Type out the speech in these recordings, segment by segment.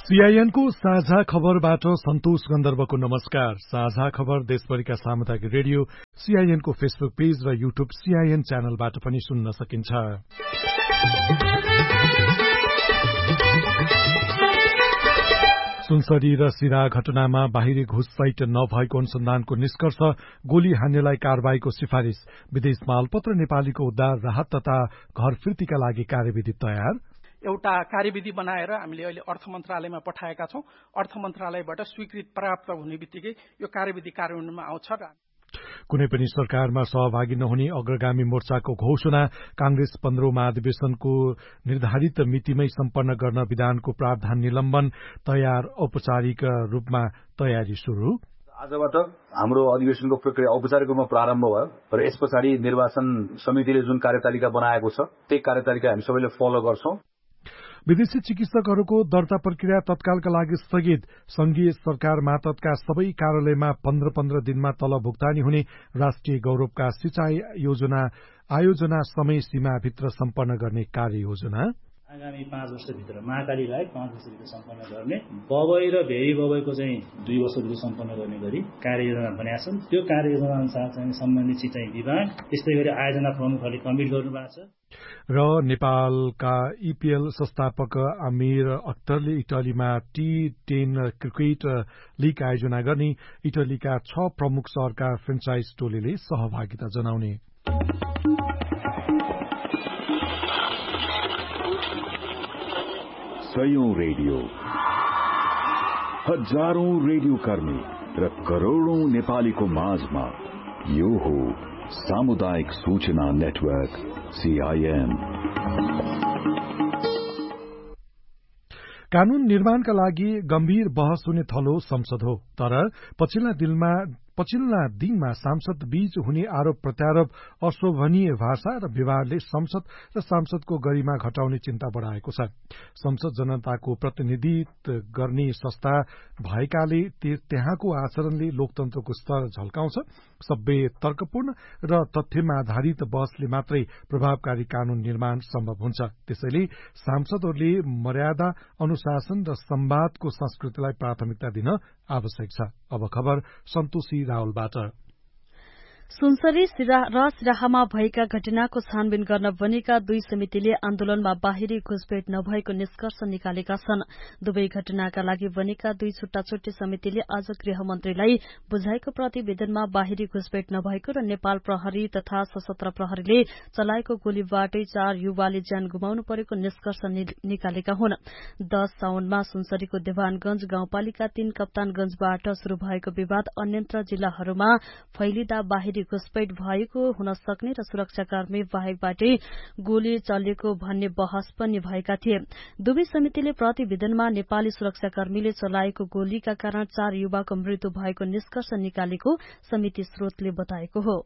CIN को साझा खबरबाट सन्तोष गन्धर्वको नमस्कार। साझा खबर देशभरिका सामुदायिक रेडियो सीआईएन को फेसबुक पेज र युट्युब सीआईएन च्यानलबाट पनि सुन्न सकिन्छ। सुनसरी र सिरा घटनामा बाहिरी घुसपैठ नभएको अनुसन्धानको निष्कर्ष, गोली हान्नेलाई कारबाहीको सिफारिश, विदेश मालपत्र नेपालीको उद्धार राहत तथा घर फिर्तीका लागि कार्यविधि तयार। एउटा कार्यविधि बनाएर हामीले अहिले अर्थ मन्त्रालयमा पठाएका छौं। अर्थ मन्त्रालयबाट स्वीकृत प्राप्त हुने बित्तिकै यो कार्यविधि कार्यान्वयनमा आउँछ। कुनै पनि सरकारमा सहभागी नहुने अग्रगामी मोर्चाको घोषणा, कांग्रेस 15औं महाधिवेशनको निर्धारित मितिमै सम्पन्न गर्न विधानको प्रावधान निलम्बन, तयार औपचारिक रूपमा तयारी सुरु। आजबाट हाम्रो अधिवेशनको प्रक्रिया औपचारिक रूपमा प्रारम्भ भयो र यस पछाडि निर्वाचन समितिले जुन कार्यतालिका बनाएको छ त्यही कार्यतालिका हामी सबैले फलो गर्छौं। विदेशी चिकित्सकहरूको दर्ता प्रक्रिया तत्कालका लागि स्थगित, संघीय सरकार मातहतका सबै कार्यालयमा 15-15 दिनमा तलब भुक्तानी हुने, राष्ट्रिय गौरवका सिंचाई आयोजना समय सीमाभित्र सम्पन्न गर्ने कार्ययोजना। आगामी 5 वर्षभित्र महाकालीलाई 5 वर्षभित्र सम्पन्न गर्ने, बबई र भेरी बबईको चाहिँ 2 वर्षभित्र सम्पन्न गर्ने गरी कार्ययोजना बनाएका छन्। त्यो कार्ययोजना अनुसार चाहिँ सम्बन्धित सिंचाई विभाग, त्यस्तै गरी आयोजना प्रमुखहरूले कमिट गर्नु भएको छ। र नेपालका ईपीएल संस्थापक आमिर अख्तरले इटलीमा T10 क्रिकेट लीग आयोजना गर्ने, इटलीका 6 प्रमुख शहरका फ्रेन्चाइज टोलीले सहभागिता जनाउने। सयौं रेडियो, हजारौं रेडियो कर्मी र करोड़ौं नेपालीको माझमा यो हो सामुदायिक सूचना नेटवर्क सीआईएन। कानून निर्माणका लागि गम्भीर बहस हुने थलो संसद हो, तर पछिल्ला दिनमा सांसद बीच हुने आरोप प्रत्यारोप, अशोभनीय भाषा र विवादले संसद र सांसदको गरिमा घटाउने चिन्ता बढ़ाएको छ। संसद जनताको प्रतिनिधित्व गर्ने संस्था भएकाले त्यहाँको आचरणले लोकतन्त्रको स्तर झल्काउँछ। सभ्य, तर्कपूर्ण र तथ्यमा आधारित बहसले मात्रै प्रभावकारी कानून निर्माण सम्भव हुन्छ। त्यसैले सांसदहरूले मर्यादा, अनुशासन र संवादको संस्कृतिलाई प्राथमिकता दिन आवश्यक छ। अब खबर सन्तोषी रावलबाट। सुनसरी र सिराहामा भएका घटनाको छानबिन गर्न बनेका 2 समितिले आन्दोलनमा बाहिरी घुसपेट नभएको निष्कर्ष निकालेका छन्। दुवै घटनाका लागि बनेका 2 छुट्टा-छुट्टी समितिले आज गृहमन्त्रीलाई बुझाएको प्रतिवेदनमा बाहिरी घुसपेट नभएको र नेपाल प्रहरी तथा सशस्त्र प्रहरीले चलाएको गोलीबाटै 4 युवाले ज्यान गुमाउनु परेको निष्कर्ष निकालेका हुन्। 10 साउनमा सुनसरीको देवानगंज गाउँपालिका 3 कप्तानगंजबाट शुरू भएको विवाद अन्यन्त्र जिल्लाहरूमा फैलिँदा बाहिरी घुसपैठ भएको हुन सक्ने र सुरक्षाकर्मी बाहेकबाटै गोली चलेको भन्ने बहस पनि भएका थिए। दुवै समितिले प्रतिवेदनमा नेपाली सुरक्षाकर्मीले चलाएको गोलीका कारण 4 युवाको मृत्यु भएको निष्कर्ष निकालेको समिति स्रोतले बताएको हो।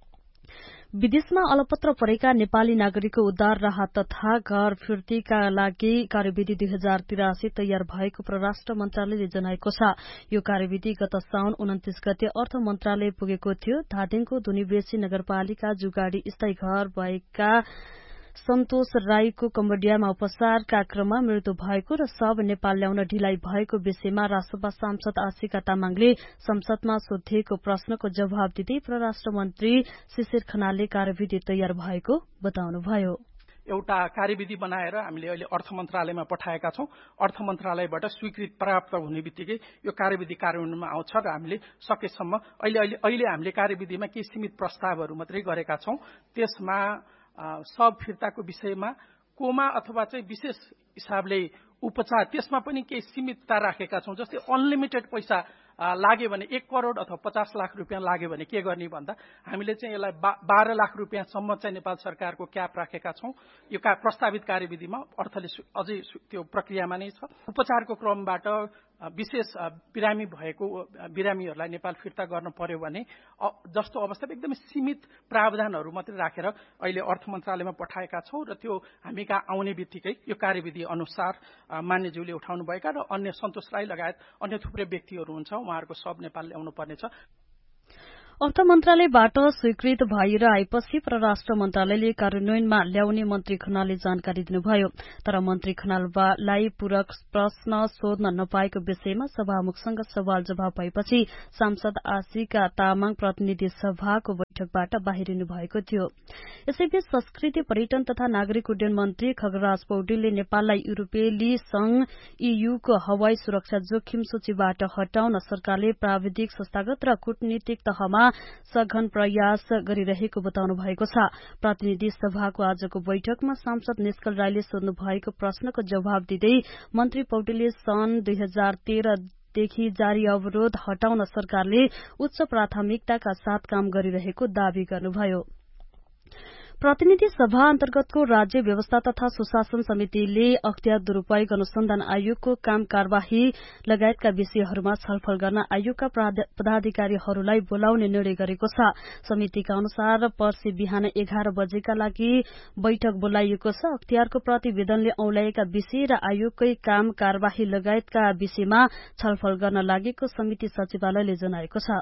विदेशमा अलपत्र परेका नेपाली नागरिकको उद्धार राहत तथा घर फिर्तीका लागि कार्यविधि 2083 तयार भएको परराष्ट्र मन्त्रालयले जनाएको छ। यो कार्यविधि गत साउन 29 गते अर्थ मन्त्रालय पुगेको थियो। धादिङको दुनिवेशी नगरपालिका जुगाडी स्थायी घर भएका सन्तोष राईको कम्बोडियामा उपचारका क्रममा मृत्यु भएको र सब नेपाल ल्याउन ढिलाइ भएको विषयमा राष्ट्रसभा सांसद आशिका तामाङले संसदमा सोधिएको प्रश्नको जवाब दिँदै परराष्ट्र मन्त्री शिशिर खनालले कार्यविधि तयार भएको बताउनुभयो। एउटा कार्यविधि बनाएर हामीले अहिले अर्थ मन्त्रालयमा पठाएका छौं। अर्थ मन्त्रालयबाट स्वीकृत प्राप्त हुने बित्तिकै यो कार्यविधि कार्यान्वयनमा आउँछ र हामीले सकेसम्म अहिले हामीले कार्यविधिमा केही सीमित प्रस्तावहरू मात्रै गरेका छौं। त्यसमा सब फिर्ताको विषयमा कोमा अथवा चाहिँ विशेष हिसाबले उपचार, त्यसमा पनि केही सीमितता राखेका छौं। जस्तै अनलिमिटेड पैसा लाग्यो भने 1 करोड़ अथवा 50 लाख रुपियाँ लाग्यो भने के गर्ने भन्दा हामीले चाहिँ यसलाई 12 लाख रुपियाँसम्म चाहिँ नेपाल सरकारको क्याप राखेका छौं। यो प्रस्तावित कार्यविधिमा अर्थले अझै त्यो प्रक्रियामा नै छ। उपचारको क्रमबाट विशेष बिरामी भएको बिरामीहरूलाई नेपाल फिर्ता गर्न पर्यो भने जस्तो अवस्थामा एकदमै सीमित प्रावधानहरू मात्रै राखेर अहिले अर्थ मन्त्रालयमा पठाएका छौं र त्यो हामी कहाँ आउने बित्तिकै यो कार्यविधि अनुसार मान्यज्यूले उठाउनु भएका र अन्य सन्तोष राई लगायत अन्य थुप्रै व्यक्तिहरू हुन्छ, उहाँहरूको सब नेपाल ल्याउनु पर्नेछ। अर्थ मन्त्रालयबाट स्वीकृत भएर आएपछि परराष्ट्र मन्त्रालयले कार्यान्वयनमा ल्याउने मन्त्री खनालले जानकारी दिनुभयो। तर मन्त्री खनाललाई पूरक प्रश्न सोध्न नपाएको विषयमा सभामुखसँग सवाल जवाब भएपछि सांसद आशिका तामाङ प्रतिनिधि सभाको बैठकबाट बाहिरिनु भएको थियो। यसैबीच संस्कृति पर्यटन तथा नागरिक उड्डयन मन्त्री खगराज पौडेलले नेपाललाई युरोपेली संघ ईयूको हवाई सुरक्षा जोखिम सूचीबाट हटाउन सरकारले प्राविधिक संस्थागत र कूटनीतिक तहमा सघन प्रयास गरिरहेको बताउनु भएको छ। प्रतिनिधि सभाको आजको बैठकमा सांसद निष्कल राईले सोध्नु भएको प्रश्नको जवाब दिँदै मन्त्री पौडेलले सन् 2013 देखि जारी अवरोध हटाउन सरकारले उच्च प्राथमिकताका साथ काम गरिरहेको दावी गर्नुभयो। प्रतिनिधि सभा अन्तर्गतको राज्य व्यवस्था तथा सुशासन समितिले अख्तियार दुरूपयोग अनुसन्धान आयोगको काम कार्यवाही लगायतका विषयहरूमा छलफल गर्न आयोगका पदाधिकारीहरूलाई बोलाउने निर्णय गरेको छ। समितिका अनुसार पर्सि बिहान 11 बजेका लागि बैठक बोलाइएको छ। अख्तियारको प्रतिवेदनले औंल्याएका विषय र आयोगकै काम कार्यवाही लगायतका विषयमा छलफल गर्न लागेको समिति सचिवालयले जनाएको छ।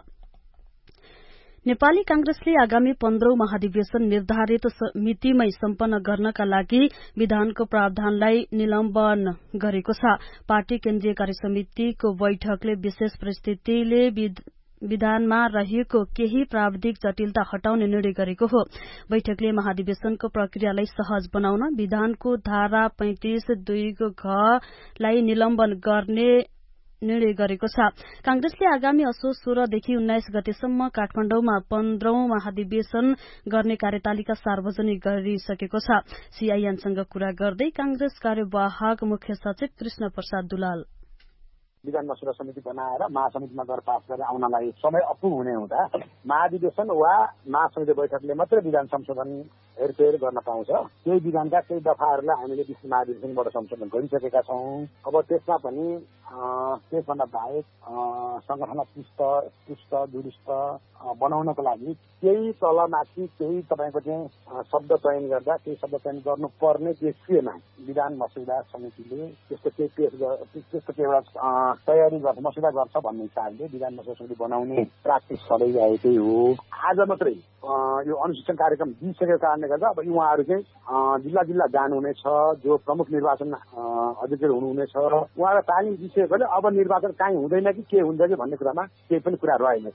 नेपाली कांग्रेसले आगामी 15औं महाधिवेशन निर्धारित मितिमै सम्पन्न गर्नका लागि विधानको प्रावधानलाई निलम्बन गरेको छ। पार्टी केन्द्रीय कार्यसमितिको बैठकले विशेष परिस्थितिले विधानमा रहेको केही प्राविधिक जटिलता हटाउने निर्णय गरेको हो। बैठकले महाधिवेशनको प्रक्रियालाई सहज बनाउन विधानको धारा 35(2) को घलाई निलम्बन गर्ने निर्णय गरेको छ। कांग्रेसले आगामी असोज 16 देखि 19 गतेसम्म काठमाडौँमा 15औं महाधिवेशन गर्ने कार्यतालिका सार्वजनिक गरिसकेको छ। सीआईएनसँग कुरा गर्दै कांग्रेस कार्यवाहक मुख्य सचिव कृष्ण प्रसाद दुलाल विधान मसौदा समिति बनाएर महासमितिमा गएर पास गरेर आउनलाई समय अपुग हुने हुँदा महाधिवेशन वा महासमिति बैठकले मात्रै विधान संशोधन हेरफेर गर्न पाउँछ। केही विधानका केही दफाहरूलाई हामीले विश्व महाधिवेशनबाट संशोधन गरिसकेका छौं। अब त्यसमा पनि त्यसभन्दा बाहेक संगठनलाई चुस्त दुरुस्त बनाउनको लागि केही तलमाथि केही तपाईको चाहिँ शब्द चयन गर्दा केही शब्द चयन गर्नुपर्ने विषयमा विधान मसौदा समितिले त्यस्तो केही एउटा तयारी गर्छ मसौदा गर्छ भन्ने हिसाबले विधान मसौदा समिति बनाउने प्र्याक्टिस चलिरहेकै हो। आज मात्रै यो अनुशासन कार्यक्रम दिइसकेको कारणले गर्दा अब उहाँहरू चाहिँ जिल्ला जिल्ला जानुहुनेछ। जो प्रमुख निर्वाचन अधिकारी हुनुहुनेछ उहाँलाई तालिम दिइसकेकोले अब निर्वाचन काहीँ हुँदैन कि के हुन्छ कि भन्ने कुरामा केही पनि कुरा रहेनछ।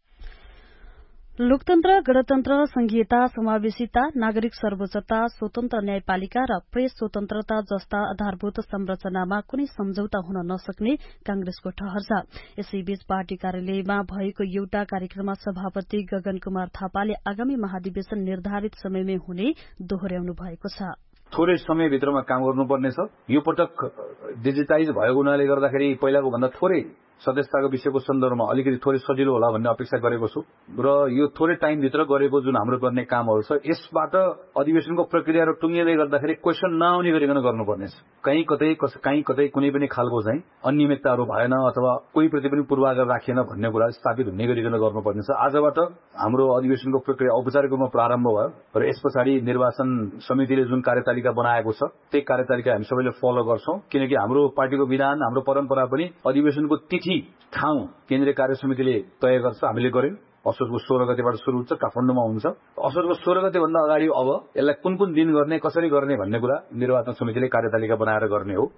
लोकतन्त्र, गणतन्त्र, संघीयता, समावेशिता, नागरिक सर्वोच्चता, स्वतन्त्र न्यायपालिका र प्रेस स्वतन्त्रता जस्ता आधारभूत संरचनामा कुनै सम्झौता हुन नसक्ने कांग्रेसको ठहर छ। यसैबीच पार्टी कार्यालयमा भएको एउटा कार्यक्रममा सभापति गगन कुमार थापाले आगामी महाधिवेशन निर्धारित समयमै हुने दोहोर्याउनु भएको छ। थोरै समयभित्रमा काम गर्नुपर्ने छ। यो पटक डिजिटाइज भएको हुनाले गर्दाखेरि पहिलाको भन्दा थोरै सदस्यताको विषयको सन्दर्भमा अलिकति थोरै सजिलो होला भन्ने अपेक्षा गरेको छु र यो थोरै टाइमभित्र गरेको जुन हाम्रो गर्ने कामहरू छ यसबाट अधिवेशनको प्रक्रियाहरू टुङ्गिँदै गर्दाखेरि क्वेसन नआउने गरिकन गर्नुपर्नेछ। कहीँ कतै कुनै पनि खालको चाहिँ अनियमितताहरू भएन अथवा कोहीप्रति पनि पूर्वाग्रह राखिएन भन्ने कुरा स्थापित हुने गरिकन गर्नुपर्नेछ। आजबाट हाम्रो अधिवेशनको प्रक्रिया औपचारिक रूपमा प्रारम्भ भयो र यस पछाडि निर्वाचन समितिले जुन कार्यतालिका बनाएको छ त्यही कार्यतालिका हामी सबैले फलो गर्छौं। किनकि हाम्रो पार्टीको विधान हाम्रो परम्परा पनि अधिवेशनको तिथि ठाउँ केन्द्रीय कार्य समितिले तय गर्छ। हामीले गर्यौं। असोजको 16 गतेबाट सुरु हुन्छ, काठमाडौँमा हुन्छ। असोजको 16 गते भन्दा अगाडि अब यसलाई कुन दिन गर्ने कसरी गर्ने भन्ने कुरा निर्वाचन समितिले कार्यतालिका बनाएर गर्ने हो।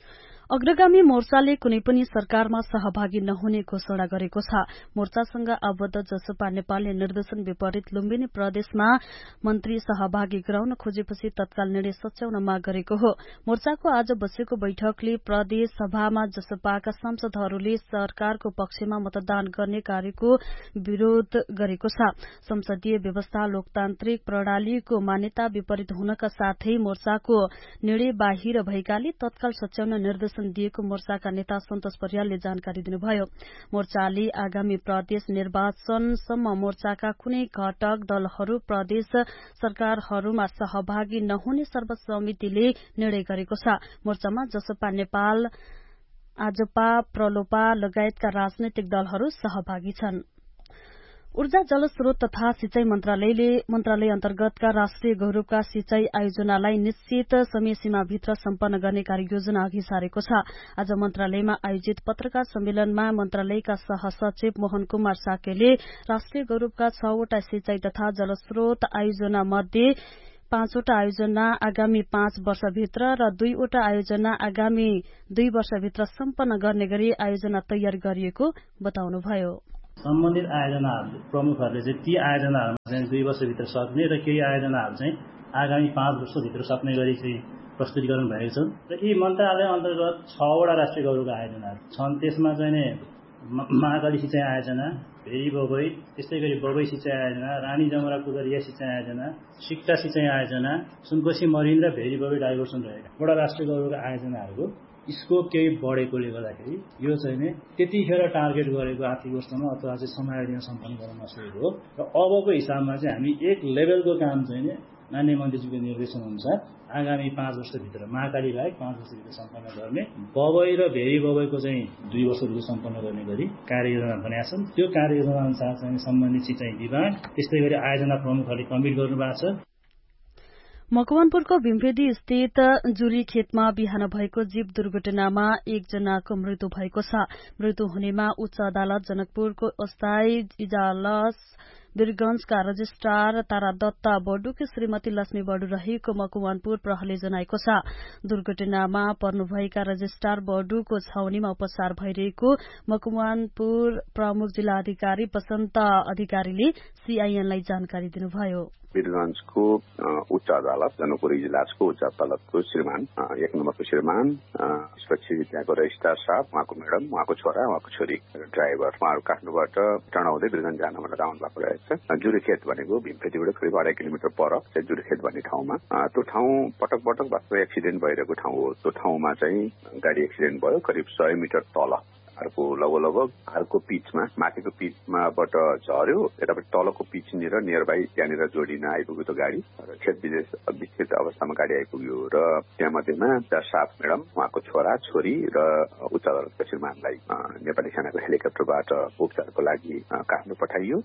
अग्रगामी मोर्चाले कुनै पनि सरकारमा सहभागी नहुने घोषणा गरेको छ। मोर्चासँग आबद्ध जसपा नेपालले निर्देशन विपरीत लुम्बिनी प्रदेशमा मन्त्री सहभागी गराउन खोजेपछि तत्काल निर्णय सच्याउन माग गरेको हो। मोर्चाको आज बसेको बैठकले प्रदेश सभामा जसपाका सांसदहरूले सरकारको पक्षमा मतदान गर्ने कार्यको विरोध गरेको छ। संसदीय व्यवस्था लोकतान्त्रिक प्रणालीको मान्यता विपरीत हुनका साथै मोर्चाको निर्णय बाहिर भएकाले तत्काल सच्याउन निर्देशन दिएको मोर्चाका नेता सन्तोष परियालले जानकारी दिनुभयो। मोर्चाले आगामी प्रदेश निर्वाचनसम्म मोर्चाका कुनै घटक दलहरू प्रदेश सरकारहरूमा सहभागी नहुने सर्वसम्मतिले निर्णय गरेको छ। मोर्चामा जसपा नेपाल, आजपा, प्रलोपा लगायतका राजनैतिक दलहरू सहभागी छन्। ऊर्जा जलस्रोत तथा सिंचाई मन्त्रालय अन्तर्गतका राष्ट्रिय गौरवका सिंचाई आयोजनालाई निश्चित समय सीमाभित्र सम्पन्न गर्ने कार्ययोजना अघि सारेको छ। आज मन्त्रालयमा आयोजित पत्रकार सम्मेलनमा मन्त्रालयका सहसचिव मोहन कुमार साकेले राष्ट्रिय गौरवका 6 वटा सिंचाई तथा जलस्रोत आयोजना मध्ये 5 वटा आयोजना आगामी 5 वर्षभित्र र 2 वटा आयोजना आगामी 2 वर्षभित्र सम्पन्न गर्ने गरी आयोजना तयार गरिएको बताउनुभयो। सम्बन्धित आयोजनाहरू प्रमुखहरूले चाहिँ ती आयोजनाहरूमा चाहिँ 2 वर्षभित्र सक्ने र केही आयोजनाहरू चाहिँ आगामी 5 वर्षभित्र सक्ने गरी चाहिँ प्रस्तुतीकरण भएको छ र यी मन्त्रालय अन्तर्गत 6 वटा राष्ट्रिय गौरवका आयोजनाहरू छन्। त्यसमा चाहिँ महाकाली सिंचाई आयोजना, भेरी बबई, त्यस्तै गरी बबई सिंचाई आयोजना, रानी जमुना कुदरिया सिंचाई आयोजना, सिक्टा सिंचाई आयोजना, सुनकोशी मरिन र भेरी बबई डाइभर्सन रहेका वटा राष्ट्रिय गौरवका आयोजनाहरूको स्कोप केही बढेकोले गर्दाखेरि यो चाहिँ त्यतिखेर टार्गेट गरेको आर्थिक वर्षमा अथवा चाहिँ समयावधिमा सम्पन्न गर्न नसकेको हो र अबको हिसाबमा चाहिँ हामी एक लेभलको काम चाहिँ माननीय मन्त्रीज्यूको निर्देशन अनुसार आगामी 5 वर्षभित्र महाकाली बाहेक 5 वर्षभित्र सम्पन्न गर्ने, बबई र भेरी बबईको चाहिँ 2 वर्षभित्र सम्पन्न गर्ने गरी कार्ययोजना बनाएका छन्। त्यो कार्ययोजना अनुसार चाहिँ सम्बन्धित सिंचाई विभाग त्यस्तै गरी आयोजना प्रमुखहरूले कमिट गर्नुभएको छ। मकवानपुरको भीमफेदी स्थित जुरी खेतमा बिहान भएको जीव दुर्घटनामा 1 जनाको मृत्यु भएको छ। मृत्यु हुनेमा उच्च अदालत जनकपुरको अस्थायी इजलास वीरगंजका रजिस्ट्रार तारा दत्ता बडुकी श्रीमती लक्ष्मी बडु रहेको मकवानपुर प्रहरीले जनाएको छ। दुर्घटनामा पर्नुभएका रजिस्ट्रार बडुको छाउनीमा उपचार भइरहेको मकवानपुर प्रमुख जिल्ला अधिकारी वसन्त अधिकारीले सीआईएनलाई जानकारी दिनुभयो। वीरगंजको उच्च अदालत जनकपुर इजलासको उच्च अदालतको श्रीमान 1 नम्बरको श्रीमान त्यसपछि त्यहाँको रजिस्ट्रार साहब, उहाँको म्याडम, उहाँको छोरा, उहाँको छोरी र ड्राइभर उहाँहरू काठमाडौँबाट रिटर्न आउँदै वीरगंज जान भनेर आउनु भएको रहेछ। जुरीखेत भनेको भीमफेदीबाट करिब 2.5 किलोमिटर पर चाहिँ जुरीखेत भन्ने ठाउँमा त्यो ठाउँ पटक पटक वास्तव एक्सिडेन्ट भइरहेको ठाउँ हो। त्यो ठाउँमा चाहिँ गाडी एक्सिडेन्ट भयो। करिब 100 मिटर तल अर्को लगभग अर्को पिचमा माथिको पिचमाबाट झर्यो, यतापट्टि तलको पिचनिर नियर बाई त्यहाँनिर जोडिन आइपुग्यो त्यो गाडी र विक्षेपित अवस्थामा गाडी आइपुग्यो र त्यहाँ मध्येमा साफ म्याडम, उहाँको छोरा छोरी र उच्च अदालतका श्रीमानलाई नेपाली सेनाको हेलिकप्टरबाट उपचारको लागि काठमाडौँ पठाइयो।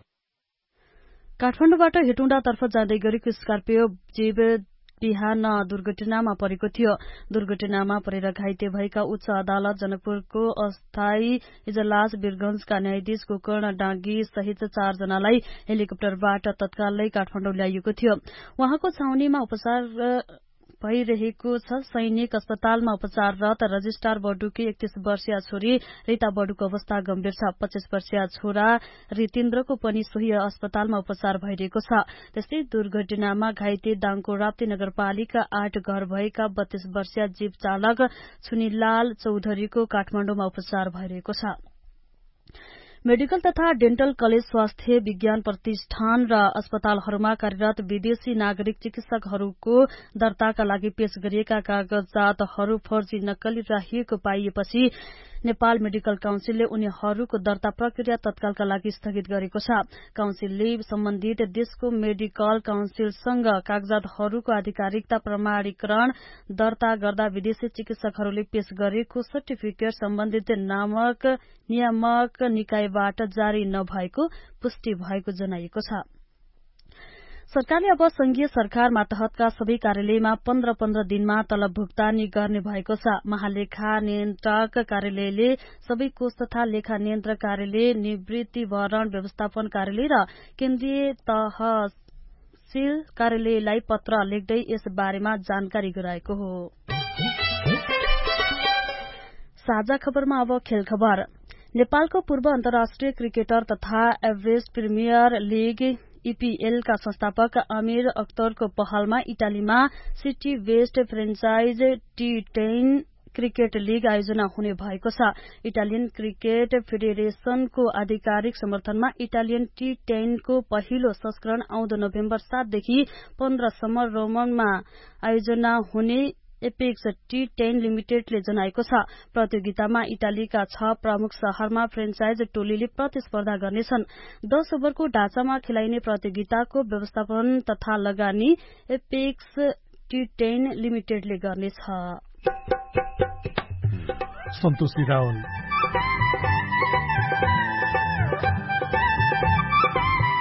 काठमाडौँबाट हेटौँडातर्फ जाँदै गरेको स्कर्पियो जीव बिहान दुर्घटनामा परेको थियो। दुर्घटनामा परेर घाइते भएका उच्च अदालत जनकपुरको अस्थायी इजलास वीरगंजका न्यायाधीश गोकर्ण डाँगी सहित 4 जनालाई हेलिकप्टरबाट तत्कालै काठमाडौँ ल्याइएको थियो। उहाँको छाउनीमा उपचार भइरहेको छ। सैनिक अस्पतालमा उपचाररत रजिस्ट्रार बडुकी 31 वर्षीय छोरी रीता बडुको अवस्था गम्भीर छ। 25 वर्षीय छोरा रितेन्द्रको पनि सोही अस्पतालमा उपचार भइरहेको छ। त्यस्तै दुर्घटनामा घाइते दाङको राप्ती नगरपालिका 8 घर भएका 32 वर्षीय जीप चालक छुनीलाल चौधरीको काठमाडौँमा उपचार भइरहेको छ। मेडिकल तथा डेन्टल कलेज, स्वास्थ्य विज्ञान प्रतिष्ठान र अस्पतालहरूमा कार्यरत विदेशी नागरिक चिकित्सकहरूको दर्ताका लागि पेश गरिएका कागजातहरू फर्जी नक्कली राखिएको पाइएपछि नेपाल मेडिकल काउन्सिलले उनीहरूको दर्ता प्रक्रिया तत्कालका लागि स्थगित गरेको छ। काउन्सिलले सम्बन्धित देशको मेडिकल काउन्सिलसँग कागजातहरूको आधिकारिकता प्रमाणीकरण दर्ता गर्दा विदेशी चिकित्सकहरूले पेश गरेको सर्टिफिकेट सम्बन्धित नियामक निकायबाट जारी नभएको पुष्टि भएको जनाइएको छ। सरकारले अब संघीय सरकार मातहतका सबै कार्यालयमा 15-15 दिनमा तलब भुक्तानी गर्ने भएको छ। महालेखा नियन्त्रक कार्यालयले सबै कोष तथा लेखा नियन्त्रक कार्यालय, निवृत्तिभरण व्यवस्थापन कार्यालय र केन्द्रीय तहसील कार्यालयलाई पत्र लेख्दै यस बारेमा जानकारी गराएको हो। साझा खबरमा अब खेल खबर। नेपालको पूर्व अन्तर्राष्ट्रिय क्रिकेटर तथा एभरेस्ट प्रिमियर लीग ईपीएल का संस्थापक अमीर अख्तरको पहलमा इटालीमा city West franchise T10 cricket league आयोजना हुने भएको छ। इटालियन क्रिकेट फेडरेशनको आधिकारिक समर्थनमा इटालियन T10 को पहिलो संस्करण आउँदो नोभेम्बर 7 देखि 15 सम्म रोमनमा आयोजना हुने एपेक्स T10 लिमिटेडले जनाएको छ। प्रतियोगितामा इटालीका 6 प्रमुख शहरमा फ्रेन्चाइज टोलीले प्रतिस्पर्धा गर्नेछन्। 10 ओभरको ढाँचामा खेलाइने प्रतियोगिताको व्यवस्थापन तथा लगानी एपेक्स T10 लिमिटेडले गर्नेछ। सन्तोषी रावल।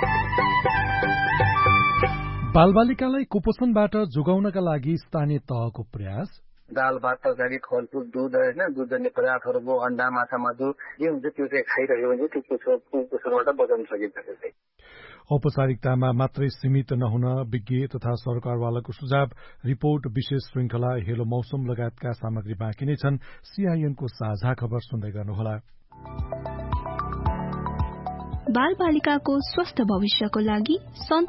बालबालिकालाई कुपोषणबाट जोगाउनका लागि स्थानीय तहको प्रयास। दाल भात तरकारी फलफुल दुध होइन दुधजन्य पदार्थहरूको अन्डा माछा मासु जे हुन्छ त्यो चाहिँ खाइरह्यो भने त्यो कुपोषणबाट बचाउन सकिन्छ। त्यसै औपचारिकतामा मात्रै सीमित नहुन विज्ञ तथा सरकारवालाको सुझाव। रिपोर्ट विशेष श्रृंखला हेलो मौसम लगायतका सामग्री बाँकी नै छन्। सीआईएनको साझा खबर सुन्दै गर्नुहोला। बाल बालिकाको स्वस्थ भविष्यको लागि